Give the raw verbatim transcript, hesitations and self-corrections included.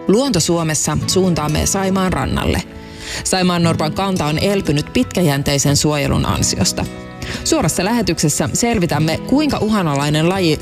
Luonto Suomessa suuntaamme Saimaan rannalle. Saimaannorpan kanta on elpynyt pitkäjänteisen suojelun ansiosta. Suorassa lähetyksessä selvitämme, kuinka uhanalainen laji